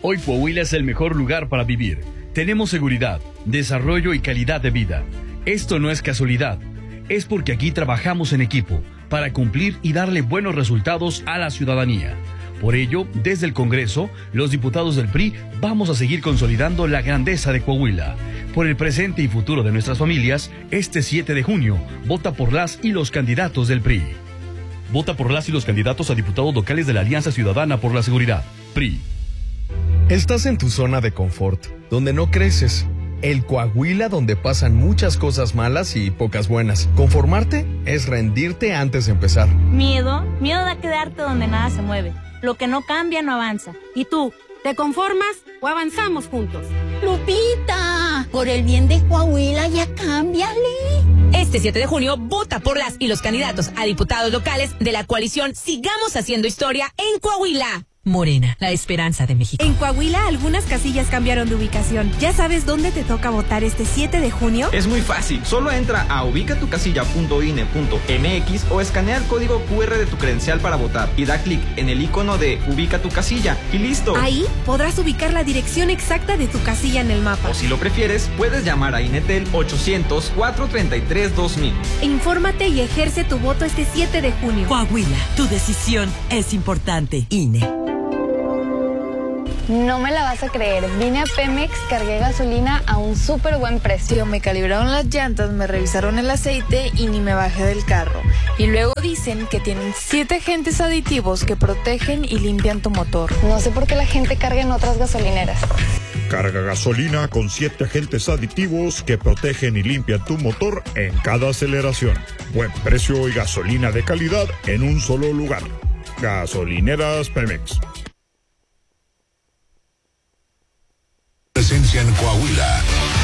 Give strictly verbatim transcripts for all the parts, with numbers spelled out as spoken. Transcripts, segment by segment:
Hoy Coahuila es el mejor lugar para vivir. Tenemos seguridad, desarrollo y calidad de vida. Esto no es casualidad. Es porque aquí trabajamos en equipo para cumplir y darle buenos resultados a la ciudadanía. Por ello, desde el Congreso, los diputados del P R I vamos a seguir consolidando la grandeza de Coahuila. Por el presente y futuro de nuestras familias, este siete de junio, vota por las y los candidatos del P R I. Vota por las y los candidatos a diputados locales de la Alianza Ciudadana por la Seguridad, P R I. Estás en tu zona de confort, donde no creces. El Coahuila donde pasan muchas cosas malas y pocas buenas. Conformarte es rendirte antes de empezar. Miedo, miedo a quedarte donde nada se mueve. Lo que no cambia no avanza. ¿Y tú, te conformas o avanzamos juntos? Lupita, por el bien de Coahuila ya cámbiale. Este siete de junio, vota por las y los candidatos a diputados locales de la coalición Sigamos Haciendo Historia en Coahuila. Morena, la esperanza de México. En Coahuila, algunas casillas cambiaron de ubicación. ¿Ya sabes dónde te toca votar este siete de junio? Es muy fácil. Solo entra a ubicatucasilla punto i n e punto m x o escanea el código cu erre de tu credencial para votar y da clic en el icono de Ubica tu casilla y listo. Ahí podrás ubicar la dirección exacta de tu casilla en el mapa. O si lo prefieres, puedes llamar a Inetel ochocientos, cuatrocientos treinta y tres, dos mil. Infórmate y ejerce tu voto este siete de junio. Coahuila, tu decisión es importante. I N E. No me la vas a creer, vine a Pemex, cargué gasolina a un súper buen precio. Me calibraron las llantas, me revisaron el aceite y ni me bajé del carro. Y luego dicen que tienen siete agentes aditivos que protegen y limpian tu motor. No sé por qué la gente carga en otras gasolineras. Carga gasolina con siete agentes aditivos que protegen y limpian tu motor en cada aceleración. Buen precio y gasolina de calidad en un solo lugar. Gasolineras Pemex. Presencia en Coahuila.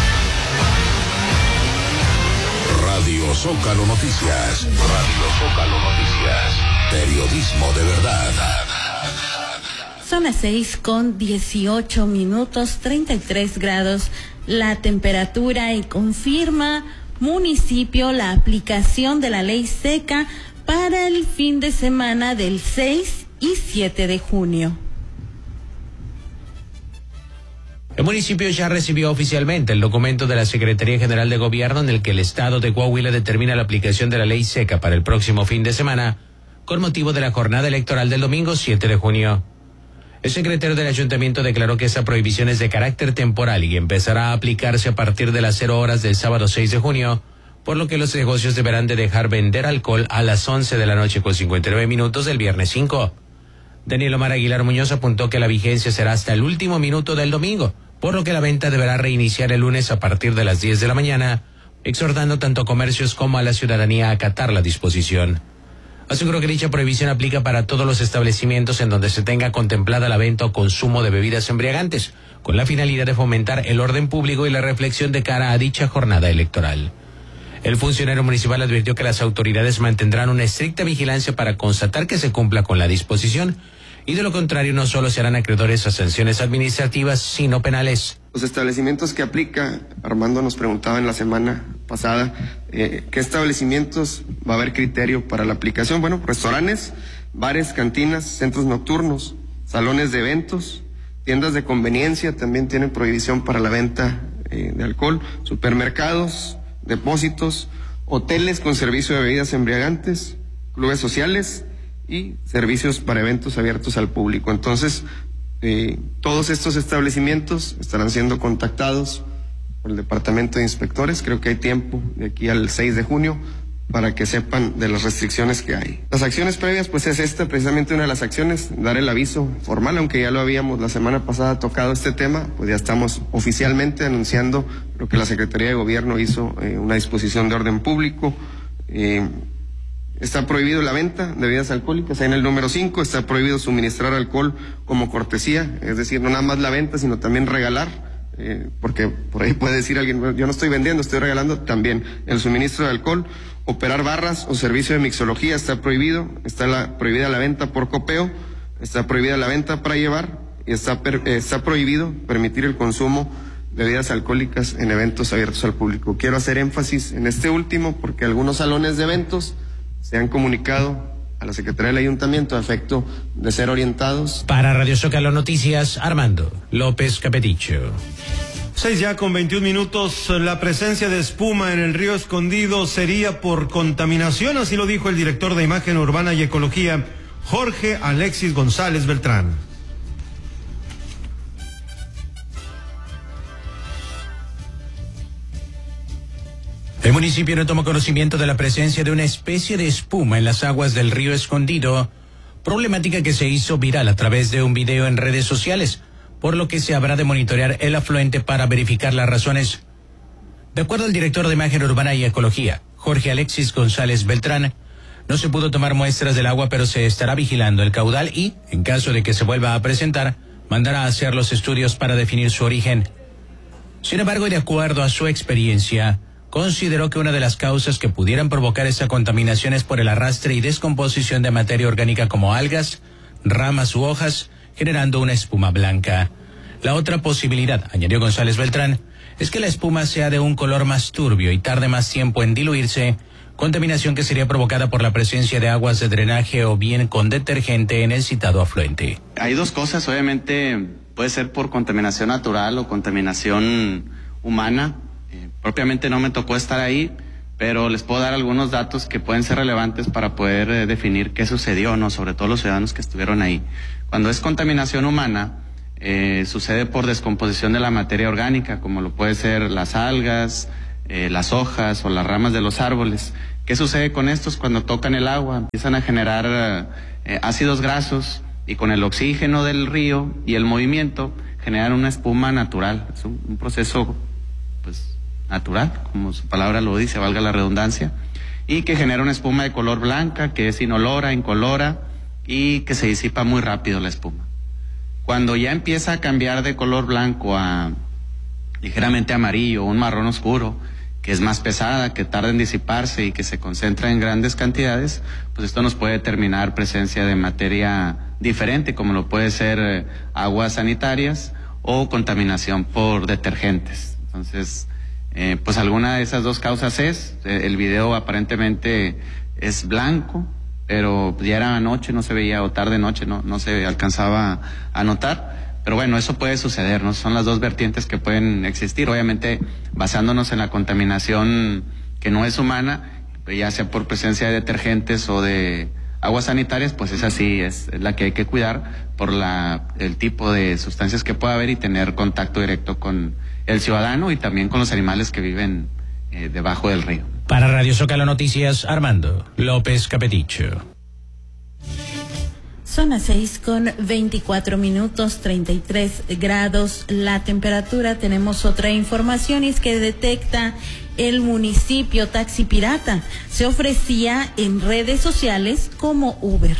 Radio Zócalo Noticias. Radio Zócalo Noticias. Periodismo de verdad. Son las seis con dieciocho minutos, treinta y tres grados la temperatura y confirma municipio la aplicación de la ley seca para el fin de semana del seis y siete de junio. El municipio ya recibió oficialmente el documento de la Secretaría General de Gobierno en el que el Estado de Coahuila determina la aplicación de la ley seca para el próximo fin de semana, con motivo de la jornada electoral del domingo siete de junio. El secretario del Ayuntamiento declaró que esa prohibición es de carácter temporal y empezará a aplicarse a partir de las cero horas del sábado seis de junio, por lo que los negocios deberán de dejar vender alcohol a las once de la noche con cincuenta y nueve minutos del viernes cinco. Daniel Omar Aguilar Muñoz apuntó que la vigencia será hasta el último minuto del domingo, por lo que la venta deberá reiniciar el lunes a partir de las diez de la mañana, exhortando tanto a comercios como a la ciudadanía a acatar la disposición. Aseguró que dicha prohibición aplica para todos los establecimientos en donde se tenga contemplada la venta o consumo de bebidas embriagantes, con la finalidad de fomentar el orden público y la reflexión de cara a dicha jornada electoral. El funcionario municipal advirtió que las autoridades mantendrán una estricta vigilancia para constatar que se cumpla con la disposición, y de lo contrario no solo serán acreedores a sanciones administrativas, sino penales. Los establecimientos que aplica, Armando nos preguntaba en la semana pasada, eh, ¿qué establecimientos va a haber criterio para la aplicación? Bueno, restaurantes, bares, cantinas, centros nocturnos, salones de eventos, tiendas de conveniencia también tienen prohibición para la venta eh, de alcohol, supermercados, depósitos, hoteles con servicio de bebidas embriagantes, clubes sociales y servicios para eventos abiertos al público. Entonces, eh, todos estos establecimientos estarán siendo contactados por el Departamento de Inspectores. Creo que hay tiempo de aquí al seis de junio para que sepan de las restricciones que hay. Las acciones previas, pues es esta, precisamente una de las acciones, dar el aviso formal, aunque ya lo habíamos la semana pasada tocado este tema, pues ya estamos oficialmente anunciando lo que la Secretaría de Gobierno hizo, eh, una disposición de orden público. Eh, Está prohibido la venta de bebidas alcohólicas, ahí en el número cinco, está prohibido suministrar alcohol como cortesía, es decir, no nada más la venta, sino también regalar, eh, porque por ahí puede decir alguien, yo no estoy vendiendo, estoy regalando, también el suministro de alcohol, operar barras o servicio de mixología está prohibido, está la, prohibida la venta por copeo, está prohibida la venta para llevar, y está, per, eh, está prohibido permitir el consumo de bebidas alcohólicas en eventos abiertos al público. Quiero hacer énfasis en este último, porque algunos salones de eventos se han comunicado a la Secretaría del Ayuntamiento a efecto de ser orientados. Para Radio Zócalo Noticias, Armando López Capeticho. Seis ya con veintiún minutos. La presencia de espuma en el río Escondido sería por contaminación, así lo dijo el director de Imagen Urbana y Ecología, Jorge Alexis González Beltrán. El municipio no tomó conocimiento de la presencia de una especie de espuma en las aguas del río Escondido, problemática que se hizo viral a través de un video en redes sociales, por lo que se habrá de monitorear el afluente para verificar las razones. De acuerdo al director de Imagen Urbana y Ecología, Jorge Alexis González Beltrán, no se pudo tomar muestras del agua, pero se estará vigilando el caudal y, en caso de que se vuelva a presentar, mandará a hacer los estudios para definir su origen. Sin embargo, y de acuerdo a su experiencia, consideró que una de las causas que pudieran provocar esa contaminación es por el arrastre y descomposición de materia orgánica como algas, ramas u hojas, generando una espuma blanca. La otra posibilidad, añadió González Beltrán, es que la espuma sea de un color más turbio y tarde más tiempo en diluirse, contaminación que sería provocada por la presencia de aguas de drenaje o bien con detergente en el citado afluente. Hay dos cosas, obviamente puede ser por contaminación natural o contaminación humana. Propiamente no me tocó estar ahí, pero les puedo dar algunos datos que pueden ser relevantes para poder eh, definir qué sucedió, ¿no? Sobre todo los ciudadanos que estuvieron ahí. Cuando es contaminación humana, eh, sucede por descomposición de la materia orgánica, como lo puede ser las algas, eh, las hojas o las ramas de los árboles. ¿Qué sucede con estos? Cuando tocan el agua, empiezan a generar eh, ácidos grasos y con el oxígeno del río y el movimiento generan una espuma natural. Es un, un proceso, pues, natural, como su palabra lo dice, valga la redundancia, y que genera una espuma de color blanca, que es inolora, incolora, y que se disipa muy rápido la espuma. Cuando ya empieza a cambiar de color blanco a ligeramente amarillo, un marrón oscuro, que es más pesada, que tarda en disiparse y que se concentra en grandes cantidades, pues esto nos puede determinar presencia de materia diferente, como lo puede ser eh, aguas sanitarias o contaminación por detergentes. Entonces, Eh, pues alguna de esas dos causas es, eh, el video aparentemente es blanco, pero ya era noche, no se veía, o tarde noche, no, no se alcanzaba a notar, pero bueno, eso puede suceder, ¿no? Son las dos vertientes que pueden existir, obviamente basándonos en la contaminación que no es humana, ya sea por presencia de detergentes o de aguas sanitarias, pues esa sí es, es la que hay que cuidar por la, el tipo de sustancias que pueda haber y tener contacto directo con el ciudadano y también con los animales que viven eh, debajo del río. Para Radio Zócalo Noticias, Armando López Capeticho. Son las seis con veinticuatro minutos, treinta y tres grados la temperatura. Tenemos otra información y es que detecta el municipio taxi pirata. Se ofrecía en redes sociales como Uber.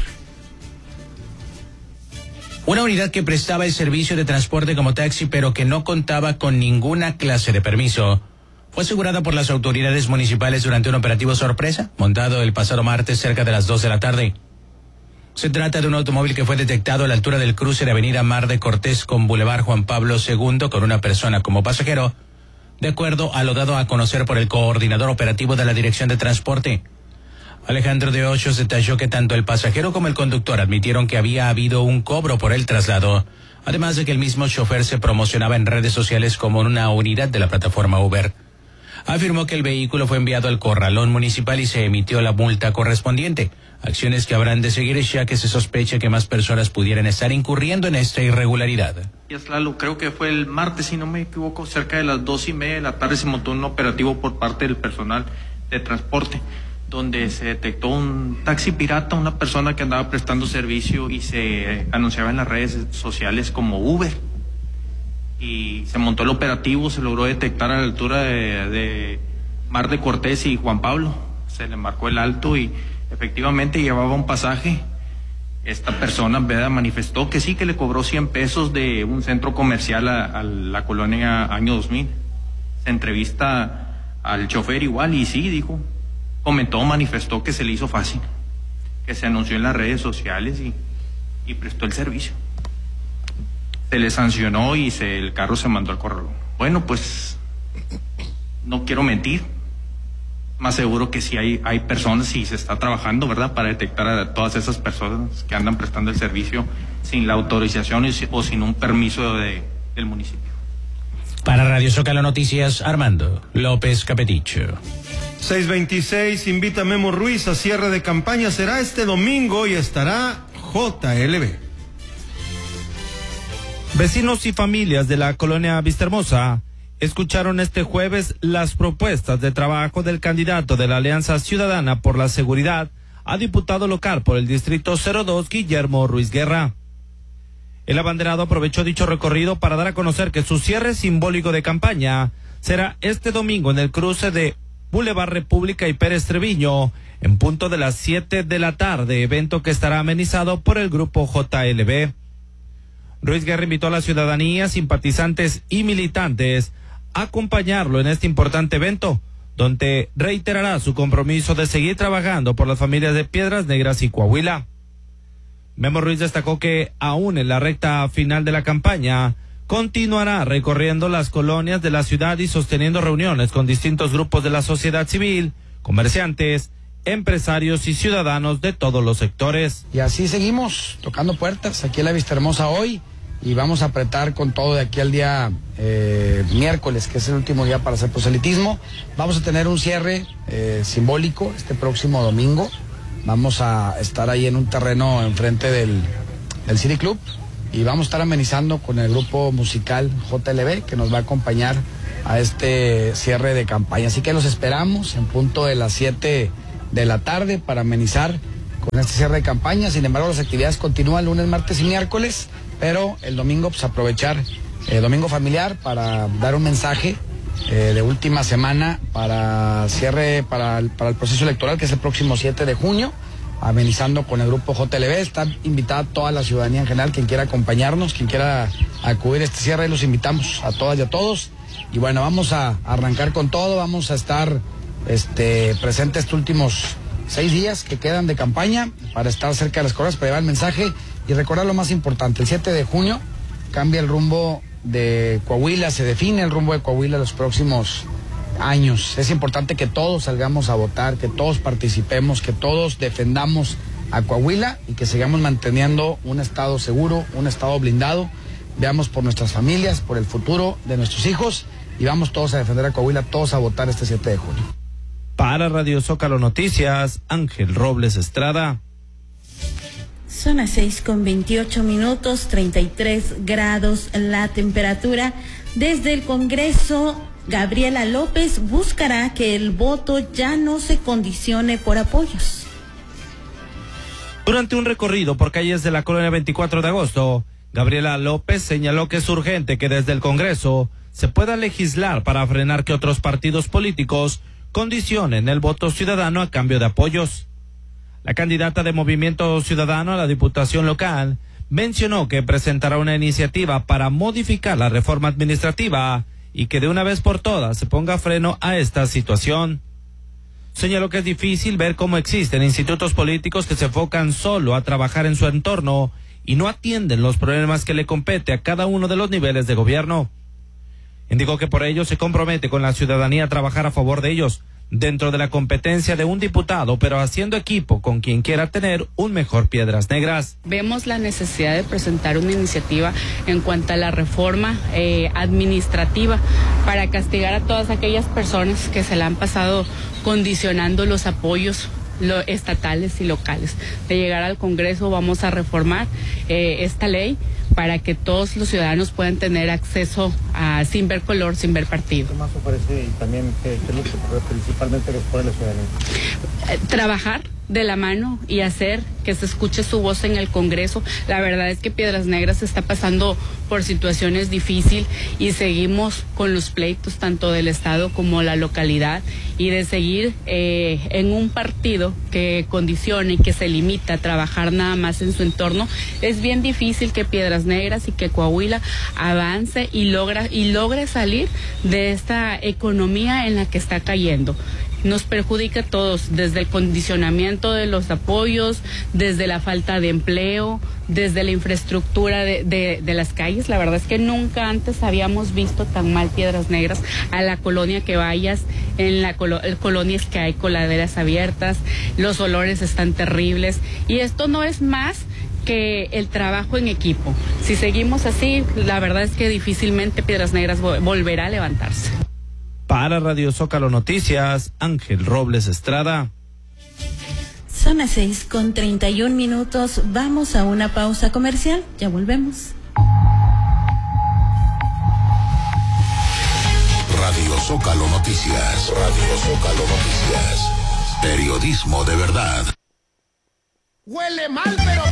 Una unidad que prestaba el servicio de transporte como taxi, pero que no contaba con ninguna clase de permiso, fue asegurada por las autoridades municipales durante un operativo sorpresa, montado el pasado martes cerca de las dos de la tarde. Se trata de un automóvil que fue detectado a la altura del cruce de Avenida Mar de Cortés con Boulevard Juan Pablo segundo con una persona como pasajero, de acuerdo a lo dado a conocer por el coordinador operativo de la Dirección de Transporte. Alejandro de Hoyos detalló que tanto el pasajero como el conductor admitieron que había habido un cobro por el traslado, además de que el mismo chofer se promocionaba en redes sociales como una unidad de la plataforma Uber. Afirmó que el vehículo fue enviado al corralón municipal y se emitió la multa correspondiente, acciones que habrán de seguir ya que se sospecha que más personas pudieran estar incurriendo en esta irregularidad. Lalo, creo que fue el martes, si no me equivoco, cerca de las dos y media de la tarde se montó un operativo por parte del personal de transporte, donde se detectó un taxi pirata, una persona que andaba prestando servicio y se anunciaba en las redes sociales como Uber. Y se montó el operativo, se logró detectar a la altura de, de Mar de Cortés y Juan Pablo. Se le marcó el alto y efectivamente llevaba un pasaje. Esta persona, ¿verdad?, manifestó que sí, que le cobró cien pesos de un centro comercial a, a la colonia Año dos mil. Se entrevista al chofer igual y sí, dijo, comentó, manifestó que se le hizo fácil, que se anunció en las redes sociales y, y prestó el servicio. Se le sancionó y se, el carro se mandó al corralón. Bueno, pues no quiero mentir, más seguro que sí hay, hay personas y se está trabajando, ¿verdad?, para detectar a todas esas personas que andan prestando el servicio sin la autorización o sin un permiso de, del municipio. Para Radio Zócalo Noticias, Armando López Capeticho. seis veintiséis invita a Memo Ruiz a cierre de campaña. Será este domingo y estará J L B. Vecinos y familias de la colonia Vistahermosa escucharon este jueves las propuestas de trabajo del candidato de la Alianza Ciudadana por la Seguridad a diputado local por el Distrito cero dos, Guillermo Ruiz Guerra. El abanderado aprovechó dicho recorrido para dar a conocer que su cierre simbólico de campaña será este domingo en el cruce de Boulevard República y Pérez Treviño, en punto de las siete de la tarde, evento que estará amenizado por el grupo J L B. Ruiz Guerra invitó a la ciudadanía, simpatizantes y militantes a acompañarlo en este importante evento, donde reiterará su compromiso de seguir trabajando por las familias de Piedras Negras y Coahuila. Memo Ruiz destacó que aún en la recta final de la campaña continuará recorriendo las colonias de la ciudad y sosteniendo reuniones con distintos grupos de la sociedad civil, comerciantes, empresarios y ciudadanos de todos los sectores. Y así seguimos tocando puertas aquí en la Vistahermosa hoy y vamos a apretar con todo de aquí al día eh, miércoles, que es el último día para hacer proselitismo. Vamos a tener un cierre eh, simbólico este próximo domingo. Vamos a estar ahí en un terreno enfrente del, del City Club y vamos a estar amenizando con el grupo musical J L B que nos va a acompañar a este cierre de campaña. Así que los esperamos en punto de las siete de la tarde para amenizar con este cierre de campaña. Sin embargo, las actividades continúan lunes, martes y miércoles, pero el domingo pues aprovechar el eh, domingo familiar para dar un mensaje Eh, de última semana para cierre para el, para el proceso electoral, que es el próximo siete de junio, amenizando con el grupo J L B. Está invitada toda la ciudadanía en general, quien quiera acompañarnos, quien quiera acudir a este cierre, los invitamos a todas y a todos. Y bueno, vamos a arrancar con todo, vamos a estar este, presentes estos últimos seis días que quedan de campaña para estar cerca de las cosas, para llevar el mensaje y recordar lo más importante: el siete de junio cambia el rumbo de Coahuila, se define el rumbo de Coahuila los próximos años. Es importante que todos salgamos a votar, que todos participemos, que todos defendamos a Coahuila y que sigamos manteniendo un estado seguro, un estado blindado. Veamos por nuestras familias, por el futuro de nuestros hijos y vamos todos a defender a Coahuila, todos a votar este siete de junio. Para Radio Zócalo Noticias, Ángel Robles Estrada. Son las seis con veintiocho minutos, treinta y tres grados la temperatura. Desde el Congreso, Gabriela López buscará que el voto ya no se condicione por apoyos. Durante un recorrido por calles de la colonia veinticuatro de agosto, Gabriela López señaló que es urgente que desde el Congreso se pueda legislar para frenar que otros partidos políticos condicionen el voto ciudadano a cambio de apoyos. La candidata de Movimiento Ciudadano a la Diputación Local mencionó que presentará una iniciativa para modificar la reforma administrativa y que de una vez por todas se ponga freno a esta situación. Señaló que es difícil ver cómo existen institutos políticos que se enfocan solo a trabajar en su entorno y no atienden los problemas que le compete a cada uno de los niveles de gobierno. Indicó que por ello se compromete con la ciudadanía a trabajar a favor de ellos, dentro de la competencia de un diputado, pero haciendo equipo con quien quiera tener un mejor Piedras Negras. Vemos la necesidad de presentar una iniciativa en cuanto a la reforma eh, administrativa para castigar a todas aquellas personas que se le han pasado condicionando los apoyos lo, estatales y locales. De llegar al Congreso vamos a reformar eh, esta ley para que todos los ciudadanos puedan tener acceso a, sin ver color, sin ver partido. ¿Qué más ofrece y también qué es lo que principalmente les puede la ciudadanía? Eh, trabajar de la mano y hacer que se escuche su voz en el Congreso. La verdad es que Piedras Negras está pasando por situaciones difíciles y seguimos con los pleitos tanto del Estado como la localidad, y de seguir eh, en un partido que condicione y que se limita a trabajar nada más en su entorno. Es bien difícil que Piedras Negras y que Coahuila avance y logra y logre salir de esta economía en la que está cayendo. Nos perjudica a todos, desde el condicionamiento de los apoyos, desde la falta de empleo, desde la infraestructura de, de, de las calles. La verdad es que nunca antes habíamos visto tan mal Piedras Negras. A la colonia que vayas, en la colo colonias que hay coladeras abiertas, los olores están terribles, y esto no es más que el trabajo en equipo. Si seguimos así, la verdad es que difícilmente Piedras Negras volverá a levantarse. Para Radio Zócalo Noticias, Ángel Robles Estrada. Son las seis con treinta y un minutos. Vamos a una pausa comercial. Ya volvemos. Radio Zócalo Noticias. Radio Zócalo Noticias. Periodismo de verdad. Huele mal, pero